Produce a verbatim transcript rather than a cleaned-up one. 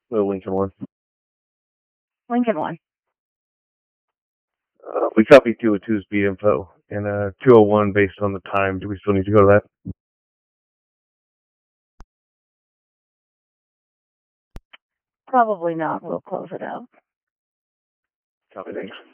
The Lincoln one. Lincoln one. Uh, we copied two oh two's beat info and uh, two oh one based on the time. Do we still need to go to that? Probably not. We'll close it out. Copy, thanks.